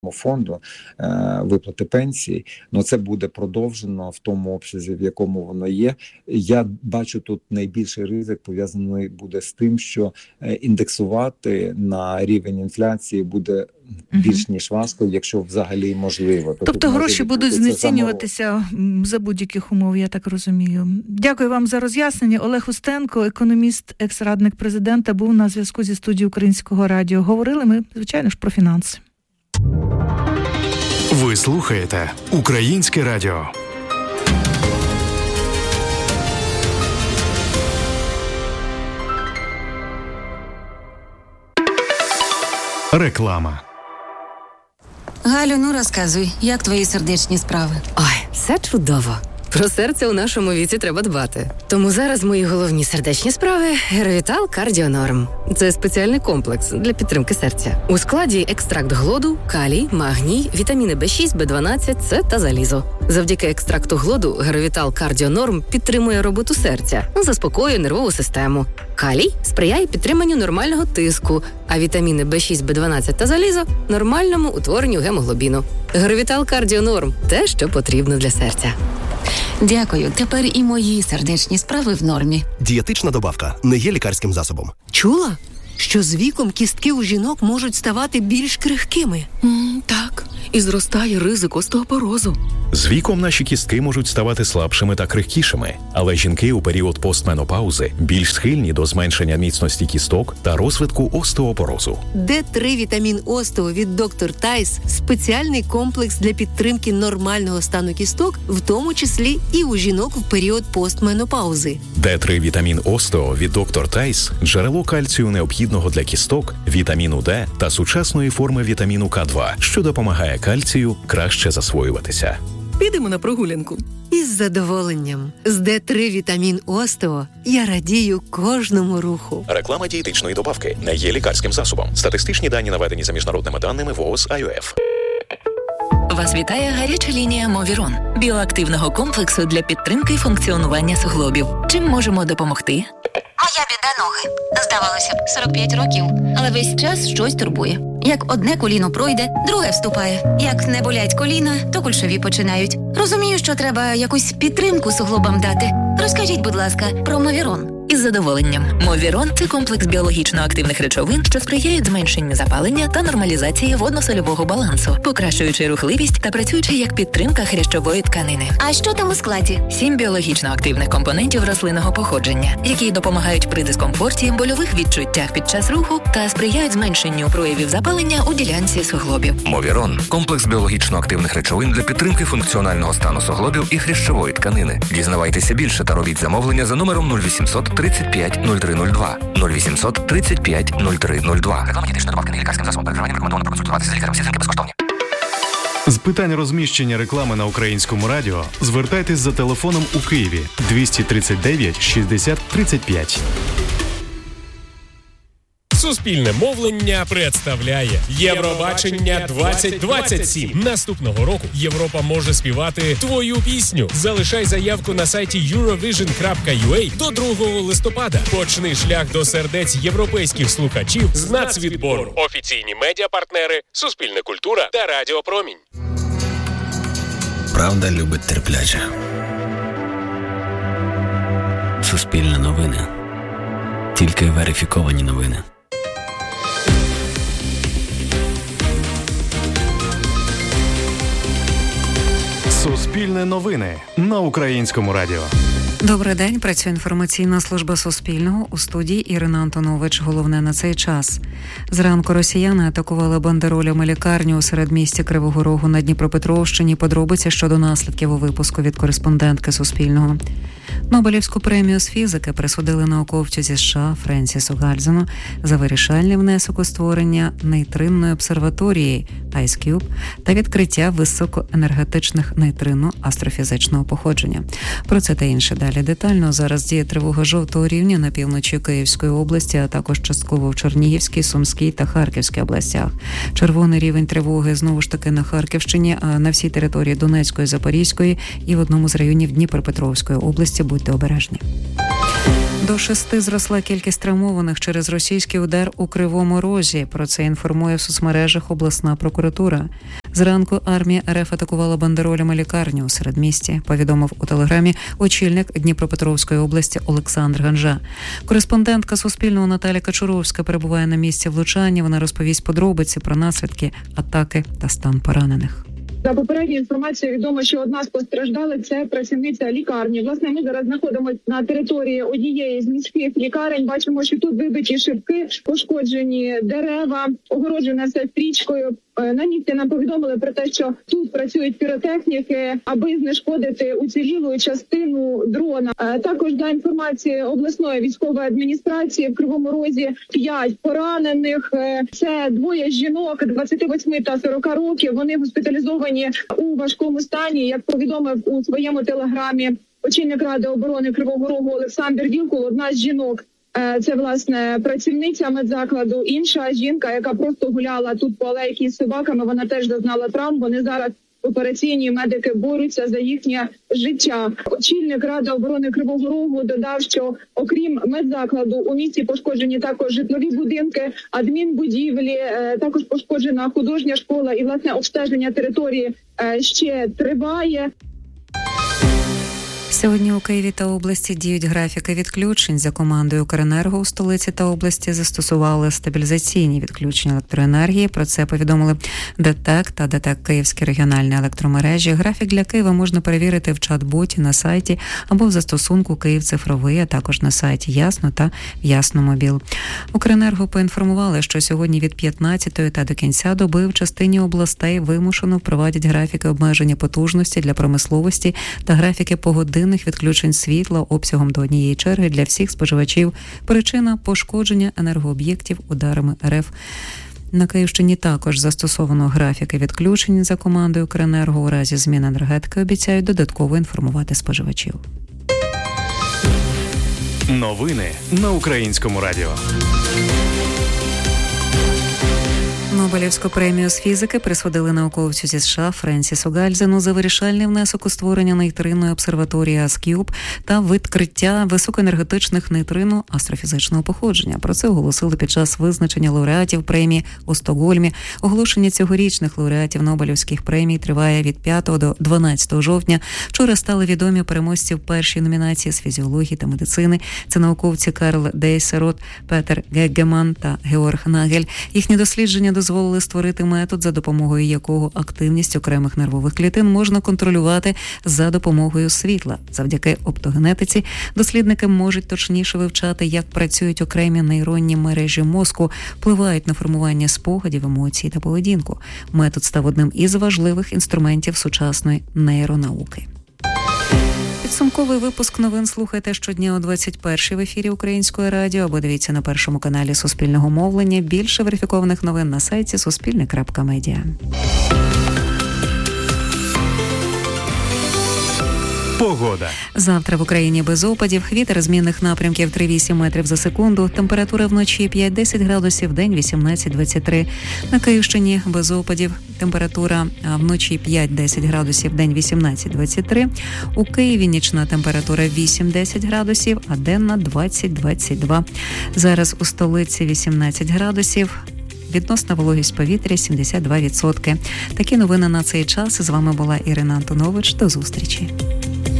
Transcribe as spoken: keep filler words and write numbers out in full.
фонду е, виплати пенсій, але це буде продовжено в тому обсязі, в якому воно є. Я бачу тут найбільший ризик пов'язаний буде з тим, що індексувати на рівень інфляції буде більш ніж важко, якщо взагалі можливо. Тобто тут гроші будуть знецінюватися за будь-яких умов, я так розумію. Дякую вам за роз'яснення. Олег Устенко, економіст, екс-радник президента, був на зв'язку зі студією Українського радіо. Говорили ми, звичайно ж, про фінанси. Ви слухаєте Українське радіо. Реклама. Галю, ну розказуй, як твої сердечні справи? Ой, все чудово. Про серце у нашому віці треба дбати. Тому зараз мої головні сердечні справи – Геровітал Кардіонорм. Це спеціальний комплекс для підтримки серця. У складі екстракт глоду, калій, магній, вітаміни бе шість, бе дванадцять, С та залізо. Завдяки екстракту глоду Геровітал Кардіонорм підтримує роботу серця, заспокоює нервову систему. Калій сприяє підтриманню нормального тиску, а вітаміни бе шість, бе дванадцять та залізо – нормальному утворенню гемоглобіну. Геровітал Кардіонорм – те, що потрібно для серця. Дякую. Тепер і мої сердечні справи в нормі. Дієтична добавка не є лікарським засобом. Чула, що з віком кістки у жінок можуть ставати більш крихкими? Mm, так, і зростає ризик остеопорозу. З віком наші кістки можуть ставати слабшими та крихкішими, але жінки у період постменопаузи більш схильні до зменшення міцності кісток та розвитку остеопорозу. Д три вітамін Остео від доктор Тайс – спеціальний комплекс для підтримки нормального стану кісток, в тому числі і у жінок в період постменопаузи. Д три вітамін Остео від доктор Тайс – джерело кальцію необхідного для кісток, вітаміну Д та сучасної форми вітаміну Ка два, що допомагає кальцію краще засвоюватися. Підемо на прогулянку. Із задоволенням. З Д три вітамін Остео я радію кожному руху. Реклама дієтичної добавки не є лікарським засобом. Статистичні дані наведені за міжнародними даними ВООЗ ай о еф. Вас вітає гаряча лінія Мовірон – біоактивного комплексу для підтримки функціонування суглобів. Чим можемо допомогти? Моя біда ноги. Здавалося б, сорок п'ять років, але весь час щось турбує. Як одне коліно пройде, друге вступає. Як не болять коліна, то кульшові починають. Розумію, що треба якусь підтримку суглобам дати. Розкажіть, будь ласка, про Мовірон. Із задоволенням. Мовірон – це комплекс біологічно активних речовин, що сприяють зменшенню запалення та нормалізації водно-сольового балансу, покращуючи рухливість та працюючи як підтримка хрящової тканини. А що там у складі? Сім біологічно активних компонентів рослинного походження, які допомагають при дискомфорті, больових відчуттях під час руху та сприяють зменшенню проявів запалення у ділянці суглобів. Мовірон – комплекс біологічно активних речовин для підтримки функціонального стану суглобів і хрящової тканини. Дізнавайтеся більше та робіть замовлення за номером нуль вісімсот тридцять п'ять нуль три нуль два. нуль вісімсот тридцять п'ять нуль три нуль два. Реклама дієтичної добавки не є лікарським засобом. Перед вживанням рекомендовано проконсультуватися з лікарем. Всі дзвінки безкоштовні. З питань розміщення реклами на Українському радіо звертайтесь за телефоном у Києві двісті тридцять дев'ять шістдесят тридцять п'ять. Суспільне мовлення представляє Євробачення двадцять двадцять сім. Наступного року Європа може співати твою пісню. Залишай заявку на сайті юровіжн крапка ю а до другого листопада. Почни шлях до сердець європейських слухачів з нацвідбору. Офіційні медіапартнери Суспільне культура та Радіо Промінь. Правда любить терпляче. Суспільне новини. Тільки верифіковані новини. Суспільне новини на Українському радіо. Добрий день, працює інформаційна служба Суспільного. У студії Ірина Антонович. Головне на цей час. Зранку росіяни атакували бандеролями лікарню у середмісті Кривого Рогу на Дніпропетровщині. Подробиці щодо наслідків у випуску від кореспондентки Суспільного. Нобелівську премію з фізики присудили науковцю зі США Френсісу Гальзену за вирішальний внесок у створення нейтринної обсерваторії IceCube та відкриття високоенергетичних нейтрино астрофізичного походження. Про це та інше далі детально. Зараз діє тривога жовтого рівня на півночі Київської області, а також частково в Чернігівській, Сумській та Харківській областях. Червоний рівень тривоги знову ж таки на Харківщині, а на всій території Донецької, Запорізької і в одному з районів Дніпропетровської області. Будьте обережні. До шести зросла кількість травмованих через російський удар у Кривому Розі. Про це інформує в соцмережах обласна прокуратура. Зранку армія РФ атакувала бандеролями лікарню у середмісті, повідомив у телеграмі очільник Дніпропетровської області Олександр Ганжа. Кореспондентка Суспільного Наталя Качуровська перебуває на місці влучання. Вона розповість подробиці про наслідки атаки та стан поранених. За попередньою інформацією відомо, що одна з постраждалих – це працівниця лікарні. Власне, ми зараз знаходимося на території однієї з міських лікарень. Бачимо, що тут вибиті шибки, пошкоджені дерева, огороджене все стрічкою. На місці нам повідомили про те, що тут працюють піротехніки, аби знешкодити уцілілу частину дрона. Також за інформацією обласної військової адміністрації в Кривому Розі п'ять поранених. Це двоє жінок двадцяти восьми та сорока років. Вони госпіталізовані у важкому стані, як повідомив у своєму телеграмі очільник Ради оборони Кривого Рогу Олександр Вілкул. Одна з жінок – це, власне, працівниця медзакладу. Інша жінка, яка просто гуляла тут по алейці з собаками, вона теж зазнала травм. Вони зараз в операційній, медики борються за їхнє життя. Очільник Ради оборони Кривого Рогу додав, що окрім медзакладу у місті пошкоджені також житлові будинки, адмінбудівлі, також пошкоджена художня школа і, власне, обстеження території ще триває. Сьогодні у Києві та області діють графіки відключень. За командою Укренерго у столиці та області застосували стабілізаційні відключення електроенергії. Про це повідомили ДТЕК та ДТЕК Київські регіональні електромережі. Графік для Києва можна перевірити в чат-боті на сайті або в застосунку «Київ цифровий», а також на сайті Ясно та Ясномобіл. Укренерго поінформували, що сьогодні від п'ятнадцятої та до кінця доби в частині областей вимушено впровадять графіки обмеження потужності для промисловості та графіки погодинних відключень світла обсягом до однієї черги для всіх споживачів. Причина – пошкодження енергооб'єктів ударами РФ. На Київщині також застосовано графіки відключень за командою Укренерго. У разі змін енергетики обіцяють додатково інформувати споживачів. Новини на Українському радіо. Нобелівську премію з фізики присудили науковцю зі США Френсісу Гальзену за вирішальний внесок у створення нейтринної обсерваторії Аскюб та відкриття високоенергетичних нейтрино астрофізичного походження. Про це оголосили під час визначення лауреатів премії у Стокгольмі. Оголошення цьогорічних лауреатів Нобелівських премій триває від п'ятого до дванадцятого жовтня. Вчора стали відомі переможці в першій номінації з фізіології та медицини. Це науковці Карл Дейсерот, Петер Геггеман та Георг Нагель. Їхні дослідження дозволили створити метод, за допомогою якого активність окремих нервових клітин можна контролювати за допомогою світла. Завдяки оптогенетиці дослідники можуть точніше вивчати, як працюють окремі нейронні мережі мозку, впливають на формування спогадів, емоцій та поведінку. Метод став одним із важливих інструментів сучасної нейронауки. Підсумковий випуск новин слухайте щодня о двадцять першій в ефірі Української радіо або дивіться на першому каналі Суспільного мовлення. Більше верифікованих новин на сайті суспільне крапка медіа. Погода. Завтра в Україні без опадів. Вітер змінних напрямків три-вісім метрів за секунду. Температура вночі п'ять-десять градусів, день вісімнадцять-двадцять три. На Київщині без опадів. Температура вночі п'ять-десять градусів, день вісімнадцять-двадцять три. У Києві нічна температура вісім-десять градусів, а денна двадцять-двадцять два. Зараз у столиці вісімнадцять градусів. Відносна вологість повітря сімдесят два відсотки. Такі новини на цей час. З вами була Ірина Антонович. До зустрічі.